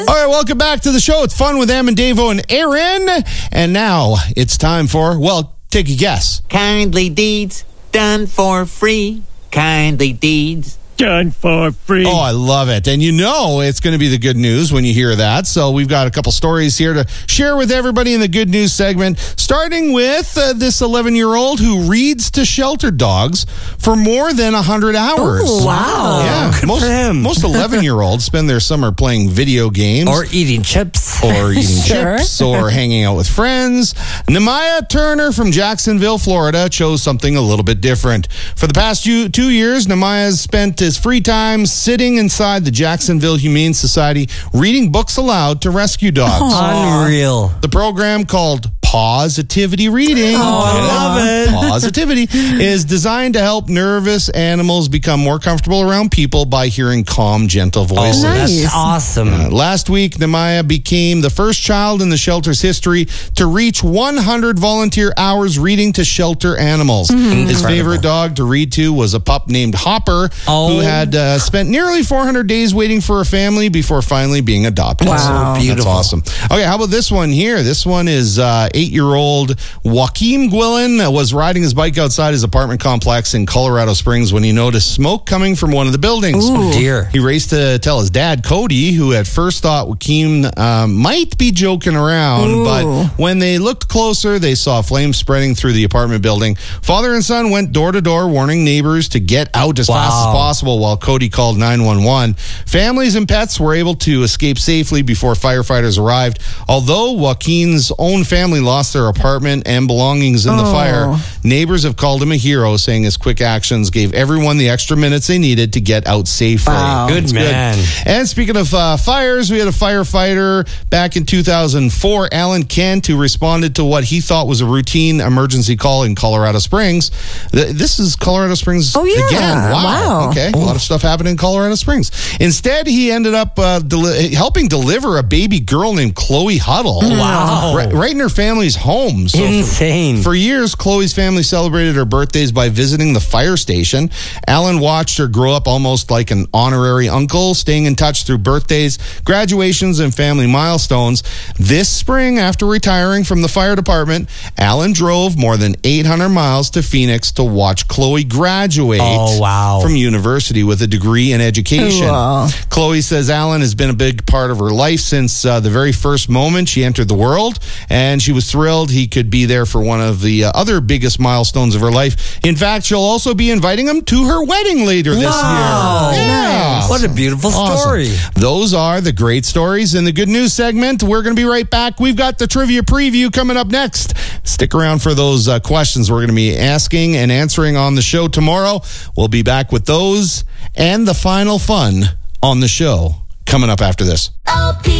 All right, welcome back to the show. It's Fun with Em and Davo and Aaron. And now it's time for, well, take a guess. Kindly deeds done for free. Kindly deeds done for free. Oh, I love it. And you know it's going to be the good news when you hear that. So we've got a couple stories here to share with everybody in the good news segment, starting with this 11-year-old who reads to shelter dogs for more than 100 hours. Oh, wow. Yeah. Good for him. Most 11-year-olds spend their summer playing video games. Or eating chips. Or eating Sure. chips, or hanging out with friends. Nehemiah Turner from Jacksonville, Florida, chose something a little bit different. For the past 2 years, Nehemiah has spent his free time sitting inside the Jacksonville Humane Society, reading books aloud to rescue dogs. Unreal. The program, called Positivity Reading, I love it. Positivity, is designed to help nervous animals become more comfortable around people by hearing calm, gentle voices. Nice. That's awesome. Last week, Nehemiah became the first child in the shelter's history to reach 100 volunteer hours reading to shelter animals. His favorite dog to read to was a pup named Hopper, who had spent nearly 400 days waiting for a family before finally being adopted. Wow. So beautiful. That's awesome. Okay, how about this one here? This one is 8-year-old Joaquin Guillen was riding his bike outside his apartment complex in Colorado Springs when he noticed smoke coming from one of the buildings. Oh, dear. He raced to tell his dad, Cody, who at first thought Joaquin might be joking around, but when they looked closer, they saw flames spreading through the apartment building. Father and son went door to door, warning neighbors to get out as fast as possible while Cody called 911. Families and pets were able to escape safely before firefighters arrived. Although Joaquin's own family lost their apartment and belongings in the fire, neighbors have called him a hero, saying his quick actions gave everyone the extra minutes they needed to get out safely. Wow. Good man. And speaking of fires, we had a firefighter back in 2004, Alan Kent, who responded to what he thought was a routine emergency call in Colorado Springs. This is Colorado Springs again. Wow. Okay. A lot of stuff happened in Colorado Springs. Instead, he ended up helping deliver a baby girl named Chloe Huddle. Wow. Right in her family's home. So Insane. For years, Chloe's family celebrated her birthdays by visiting the fire station. Alan watched her grow up almost like an honorary uncle, staying in touch through birthdays, graduations, and family milestones. This spring, after retiring from the fire department, Alan drove more than 800 miles to Phoenix to watch Chloe graduate from university with a degree in education. Wow. Chloe says Alan has been a big part of her life since the very first moment she entered the world, and she was thrilled he could be there for one of the other biggest milestones of her life. In fact, she'll also be inviting him to her wedding later this year. Yeah. What a beautiful story. Those are the great stories in the good news segment. We're going to be right back. We've got the trivia preview coming up next. Stick around for those questions we're going to be asking and answering on the show tomorrow. We'll be back with those and the final fun on the show coming up after this.